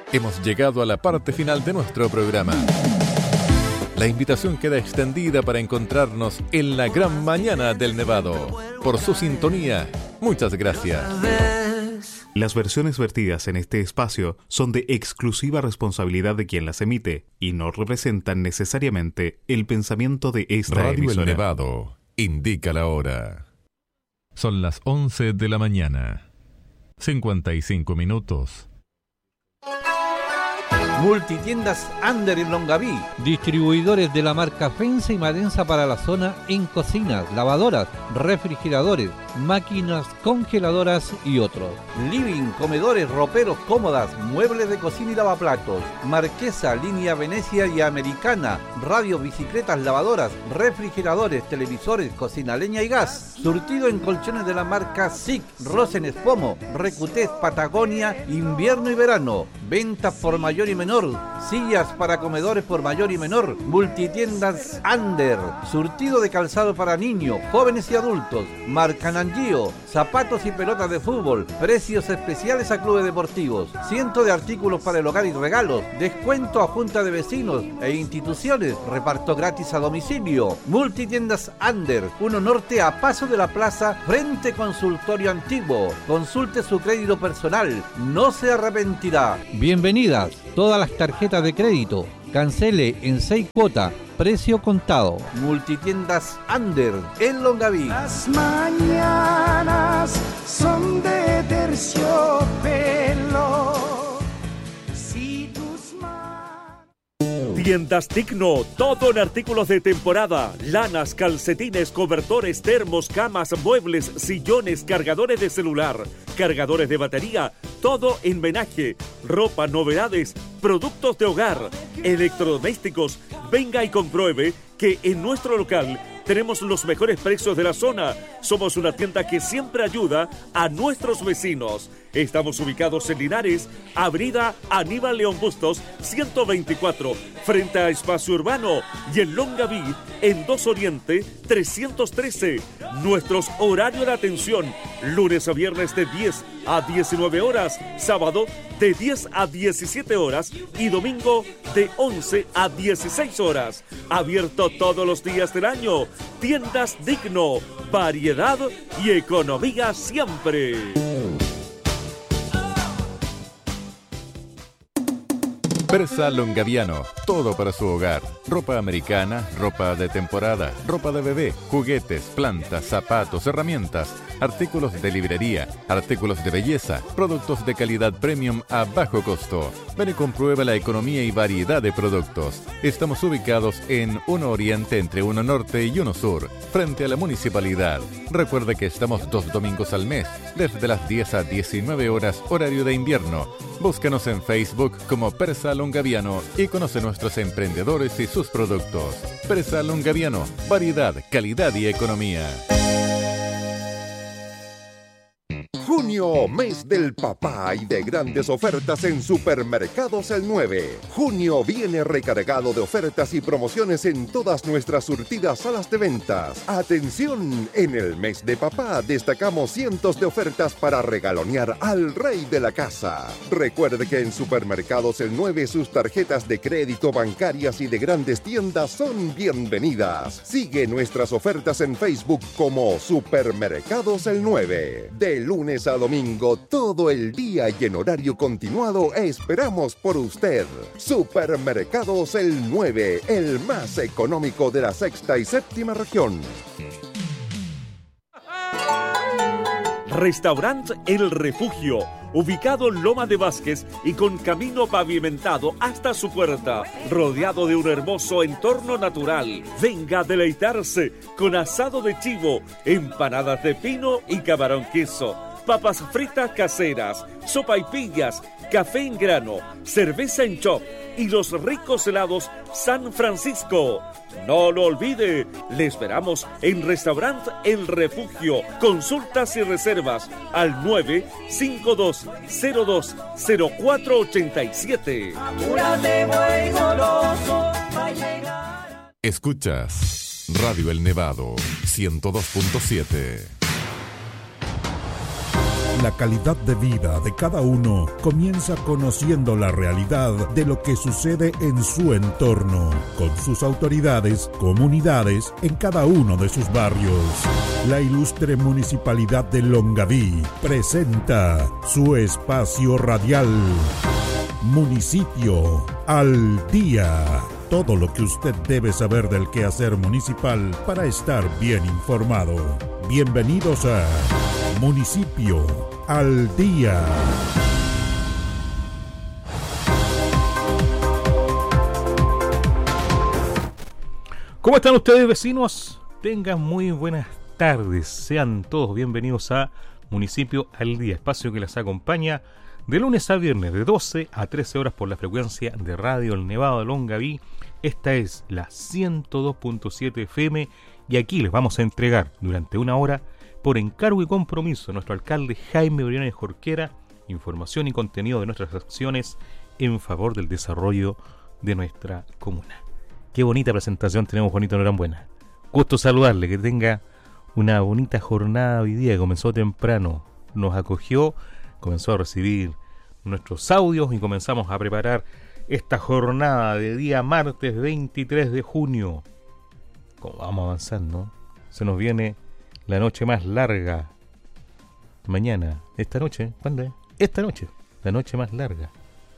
Hemos llegado a la parte final de nuestro programa. La invitación queda extendida para encontrarnos en la gran mañana del Nevado. Por su sintonía, muchas gracias. Las versiones vertidas en este espacio son de exclusiva responsabilidad de quien las emite y no representan necesariamente el pensamiento de esta Radio emisora. El Nevado indica la hora. Son las 11 de la mañana. 55 minutos. Multitiendas Under en Longaví, distribuidores de la marca Fensa y Madensa para la zona en cocinas, lavadoras, refrigeradores, máquinas congeladoras y otros. Living, comedores, roperos, cómodas, muebles de cocina y lavaplatos. Marquesa, línea Venecia y Americana, radio, bicicletas, lavadoras, refrigeradores, televisores, cocina leña y gas. Surtido en colchones de la marca SIC, Rosen Espomo, Recutés, Patagonia, invierno y verano. Ventas por mayor y menor, sillas para comedores por mayor y menor, multitiendas Under, surtido de calzado para niños, jóvenes y adultos, marca Nangio, zapatos y pelotas de fútbol, precios especiales a clubes deportivos, cientos de artículos para el hogar y regalos, descuento a junta de vecinos e instituciones, reparto gratis a domicilio. Multitiendas Under, 1 Norte a paso de la plaza, frente consultorio antiguo. Consulte su crédito personal, no se arrepentirá. Bienvenidas. Todas las tarjetas de crédito. Cancele en 6 cuotas. Precio contado. Multitiendas Under en Longaví. Las mañanas son de terciopelo. Si tus Tiendas Digno, todo en artículos de temporada, lanas, calcetines, cobertores, termos, camas, muebles, sillones, cargadores de celular, cargadores de batería, todo en menaje, ropa, novedades, productos de hogar, electrodomésticos. Venga y compruebe que en nuestro local tenemos los mejores precios de la zona. Somos una tienda que siempre ayuda a nuestros vecinos. Estamos ubicados en Linares, Avenida Aníbal León Bustos, 124, frente a Espacio Urbano, y en Longaví, en 2 Oriente, 313. Nuestros horarios de atención, lunes a viernes de 10 a 19 horas, sábado de 10 a 17 horas y domingo de 11 a 16 horas. Abierto todos los días del año. Tiendas Digno, variedad y economía siempre. Persa Longaviano, todo para su hogar. Ropa americana, ropa de temporada, ropa de bebé, juguetes, plantas, zapatos, herramientas, artículos de librería, artículos de belleza, productos de calidad premium a bajo costo. Ven y comprueba la economía y variedad de productos. Estamos ubicados en 1 Oriente entre 1 Norte y 1 Sur, frente a la municipalidad. Recuerde que estamos 2 domingos al mes, desde las 10 a 19 horas, horario de invierno. Búscanos en Facebook como Persa Longaviano y conoce nuestros emprendedores y sus productos. Persa Longaviano, variedad, calidad y economía. Junio, mes del papá y de grandes ofertas en Supermercados El 9. Junio viene recargado de ofertas y promociones en todas nuestras surtidas salas de ventas. Atención, en el mes de papá destacamos cientos de ofertas para regalonear al rey de la casa. Recuerde que en Supermercados El 9 sus tarjetas de crédito, bancarias y de grandes tiendas son bienvenidas. Sigue nuestras ofertas en Facebook como Supermercados El 9. De lunes a domingo, todo el día y en horario continuado, esperamos por usted. Supermercados El 9, el más económico de la sexta y séptima región. Restaurant El Refugio, ubicado en Loma de Vázquez y con camino pavimentado hasta su puerta, rodeado de un hermoso entorno natural. Venga a deleitarse con asado de chivo, empanadas de pino y camarón queso, papas fritas caseras, sopaipillas, café en grano, cerveza en chop y los ricos helados San Francisco. No lo olvide, le esperamos en Restaurant El Refugio. Consultas y reservas al 952-020487. Escuchas Radio El Nevado, 102.7. La calidad de vida de cada uno comienza conociendo la realidad de lo que sucede en su entorno, con sus autoridades, comunidades, en cada uno de sus barrios. La ilustre Municipalidad de Longaví presenta su espacio radial Municipio al Día. Todo lo que usted debe saber del quehacer municipal para estar bien informado. Bienvenidos a Municipio al Día. ¿Cómo están ustedes, vecinos? Tengan muy buenas tardes. Sean todos bienvenidos a Municipio al Día, espacio que les acompaña de lunes a viernes de 12 a 13 horas por la frecuencia de Radio El Nevado de Longaví. Esta es la 102.7 FM y aquí les vamos a entregar durante una hora, por encargo y compromiso de nuestro alcalde Jaime Briones Jorquera, información y contenido de nuestras acciones en favor del desarrollo de nuestra comuna. Qué bonita presentación tenemos, Juanito Norambuena. Gusto saludarle, que tenga una bonita jornada hoy día. Comenzó temprano, nos acogió, comenzó a recibir nuestros audios y comenzamos a preparar esta jornada de día martes 23 de junio. ¿Cómo vamos avanzando? Se nos viene la noche más larga. Mañana, esta noche, ¿cuándo es? Esta noche, la noche más larga.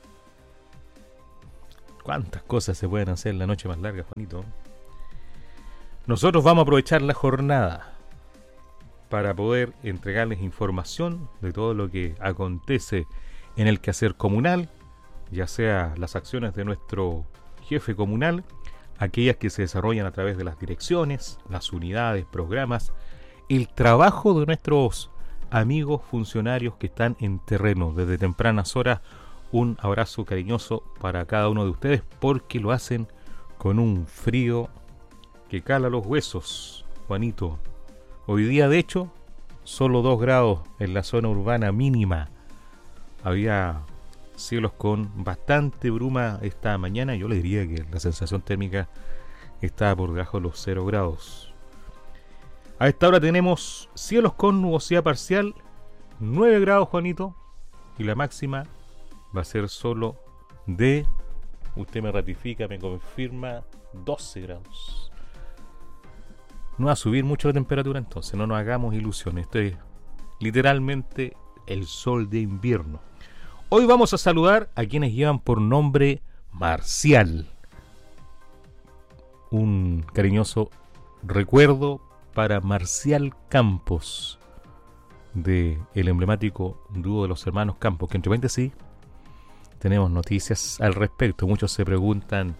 ¿Cuántas cosas se pueden hacer la noche más larga, Juanito? Nosotros vamos a aprovechar la jornada para poder entregarles información de todo lo que acontece en el quehacer comunal, ya sea las acciones de nuestro jefe comunal, aquellas que se desarrollan a través de las direcciones, las unidades, programas, el trabajo de nuestros amigos funcionarios que están en terreno desde tempranas horas. Un abrazo cariñoso para cada uno de ustedes porque lo hacen con un frío que cala los huesos, Juanito. Hoy día, de hecho, solo 2 grados en la zona urbana mínima. Había cielos con bastante bruma esta mañana. Yo le diría que la sensación térmica está por debajo de los 0 grados. A esta hora tenemos cielos con nubosidad parcial, 9 grados, Juanito, y la máxima va a ser solo de, usted me ratifica, me confirma, 12 grados. No va a subir mucho la temperatura, entonces no nos hagamos ilusiones. Esto es literalmente el sol de invierno. Hoy vamos a saludar a quienes llevan por nombre Marcial. Un cariñoso recuerdo para Marcial Campos, de el emblemático dúo de los hermanos Campos, que entre paréntesis tenemos noticias al respecto. Muchos se preguntan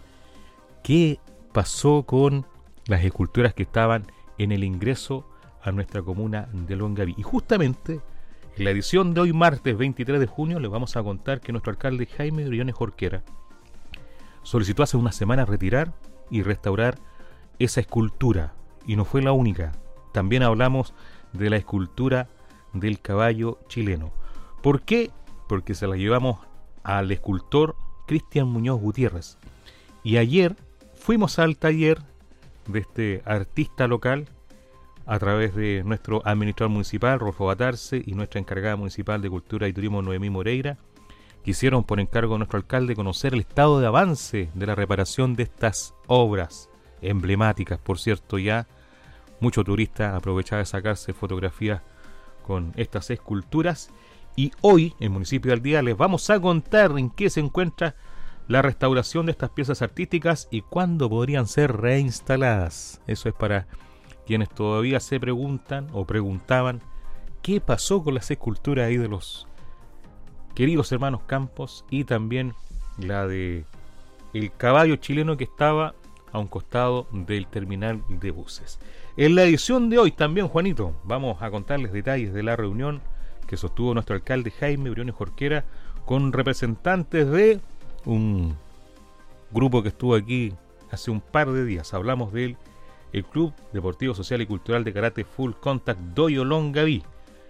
qué pasó con las esculturas que estaban en el ingreso a nuestra comuna de Longaví. Y justamente en la edición de hoy, martes 23 de junio, les vamos a contar que nuestro alcalde Jaime Briones Jorquera solicitó hace una semana retirar y restaurar esa escultura. Y no fue la única. También hablamos de la escultura del caballo chileno. ¿Por qué? Porque se la llevamos al escultor Cristian Muñoz Gutiérrez. Y ayer fuimos al taller de este artista local a través de nuestro administrador municipal, Rolfo Batarse, y nuestra encargada municipal de Cultura y Turismo, Noemí Moreira. Quisieron, por encargo de nuestro alcalde, conocer el estado de avance de la reparación de estas obras emblemáticas. Por cierto, ya muchos turistas aprovechaban de sacarse fotografías con estas esculturas. Y hoy, en Municipio al Día, les vamos a contar en qué se encuentra la restauración de estas piezas artísticas y cuándo podrían ser reinstaladas. Eso es para quienes todavía se preguntan o preguntaban qué pasó con las esculturas ahí de los queridos hermanos Campos, y también la de el caballo chileno que estaba a un costado del terminal de buses. En la edición de hoy también, Juanito, vamos a contarles detalles de la reunión que sostuvo nuestro alcalde Jaime Briones Jorquera con representantes de un grupo que estuvo aquí hace un par de días. Hablamos del Club Deportivo Social y Cultural de Karate Full Contact Doyo Longaví.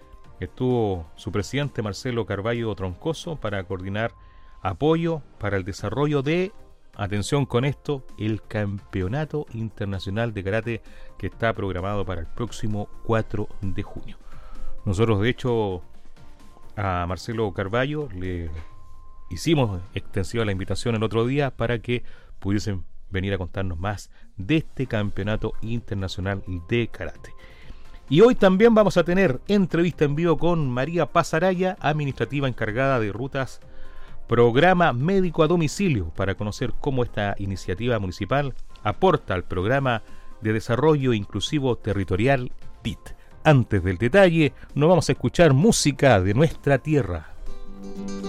Estuvo su presidente Marcelo Carballo Troncoso para coordinar apoyo para el desarrollo de, atención con esto, el Campeonato Internacional de Karate que está programado para el próximo 4 de junio. Nosotros, de hecho, a Marcelo Carballo le hicimos extensiva la invitación el otro día para que pudiesen venir a contarnos más de este campeonato internacional de karate. Y hoy también vamos a tener entrevista en vivo con María Pazaraya, administrativa encargada de rutas Programa Médico a Domicilio, para conocer cómo esta iniciativa municipal aporta al Programa de Desarrollo Inclusivo Territorial DIT. Antes del detalle, nos vamos a escuchar música de nuestra tierra.